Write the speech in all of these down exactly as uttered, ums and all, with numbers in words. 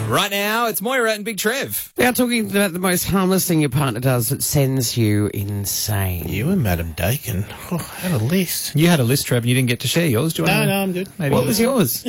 Right now, it's Moira and Big Trev. We are talking about the most harmless thing your partner does that sends you insane. You and Madam Dakin. Oh, I had a list. You had a list, Trev, and you didn't get to share yours. Do you No, want to... no, I'm good. Maybe What was yours?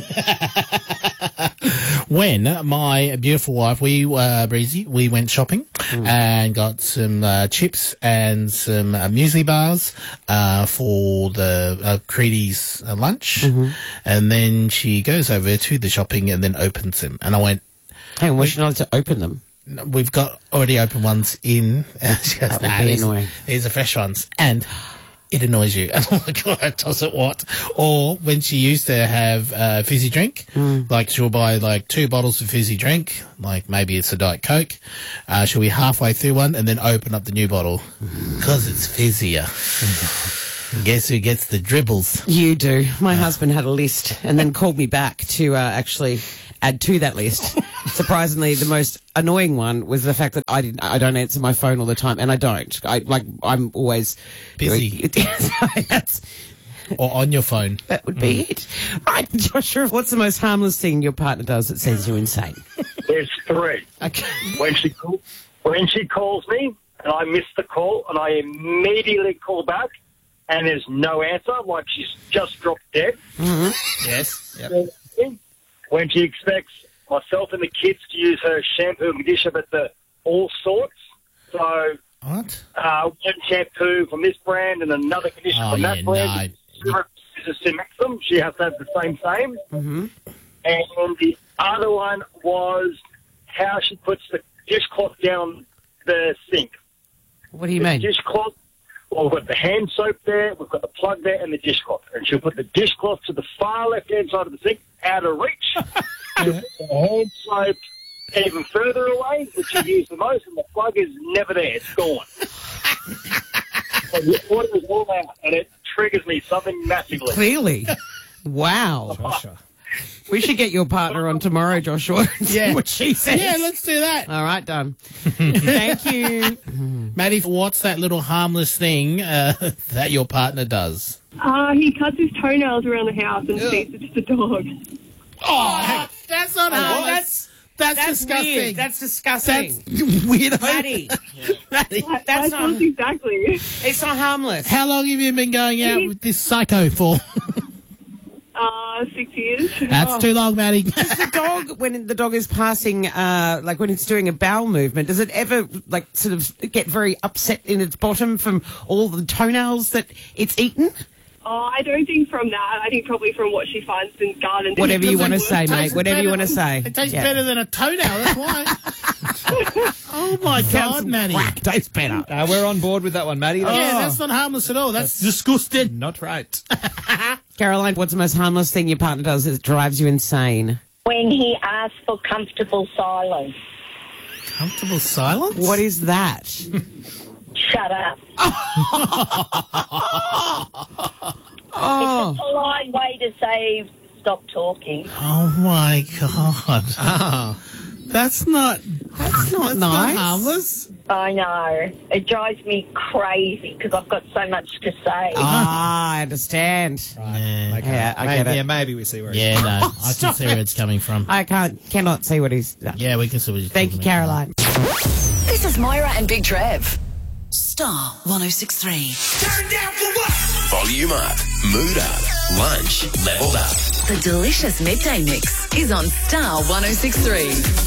When my beautiful wife, we uh, Breezy, we went shopping mm. and got some uh, chips and some uh, muesli bars uh, for the uh, Creedy's uh, lunch, mm-hmm. and then she goes over to the shopping and then opens them, and I went, "Hey, was she not to open them?" We've got already open ones in. She goes, that would nah, be these, annoying. These are fresh ones, and it annoys you. And I'm like, God, does it what? Or when she used to have uh, fizzy drink, mm. like she'll buy like two bottles of fizzy drink, like maybe it's a Diet Coke. Uh, she'll be halfway through one and then open up the new bottle because it's fizzier. Guess who gets the dribbles? You do. My uh. husband had a list and then called me back to uh, actually add to that list. Surprisingly, the most annoying one was the fact that I didn't, I don't answer my phone all the time, and I don't. I like I'm always busy. That's, or on your phone. That would be mm. it. Right, Joshua, what's the most harmless thing your partner does that sends you insane? There's three. Okay. When she call, when she calls me and I miss the call and I immediately call back and there's no answer, like she's just dropped dead. Mm-hmm. Yes. Yep. When she expects myself and the kids to use her shampoo and conditioner, but the all sorts. So, what? Uh, one shampoo from this brand and another conditioner oh, from yeah, that brand. No. To mix them, she has to have the same same. Mm-hmm. And the other one was how she puts the dishcloth down the sink. What do you the mean? Dishcloth. Well, we've got the hand soap there, we've got the plug there, and the dishcloth. And she'll put the dishcloth to the far left-hand side of the sink, out of reach. The hand soap even further away, which you use the most, and the plug is never there. It's gone. So the order is all out, and it triggers me something massively. Clearly. Wow. Joshua. We should get your partner on tomorrow, Joshua, and see yeah. what she says. Yeah, let's do that. All right, done. Thank you. Maddie, what's that little harmless thing uh, that your partner does? Uh, he cuts his toenails around the house and feeds it to the dog. Oh, that's not harmless. That's, that's, that's disgusting. Weird. That's disgusting. That's weird. Maddie. Maddie. That, That's that's not, exactly. it's not harmless. How long have you been going out with this psycho for? Uh, six years. That's Oh. too long, Maddie. Does the dog, when the dog is passing, uh, like when it's doing a bowel movement, does it ever, like, sort of get very upset in its bottom from all the toenails that it's eaten? Oh, I don't think from that. I think probably from what she finds in the garden. Whatever you want to say, It mate. tastes Whatever you better- want to say. It tastes Yeah. better than a toenail, that's why. Oh, my God, Maddie. Whack, tastes better. Uh, we're on board with that one, Maddie. Yeah, Oh. that's not harmless at all. That's, disgusting. Not right. Caroline, what's the most harmless thing your partner does that drives you insane? When he asks for comfortable silence. Comfortable silence? What is that? Shut up. Oh. It's a polite way to say stop talking. Oh, my God. Ah. That's not... That's not That's nice. not harmless. I know. It drives me crazy because I've got so much to say. Ah, I understand. Yeah, Okay. Yeah, I maybe, get it. Yeah, maybe we see where he's yeah no. I can Stop see where it. it's coming from. I can't, cannot see what he's done. Yeah, we can see what he's Thank you, talking about. Caroline. This is Moira and Big Trev. Star one oh six point three. Turn down for what? Volume up, mood up, lunch leveled up. The delicious midday mix is on Star one oh six point three.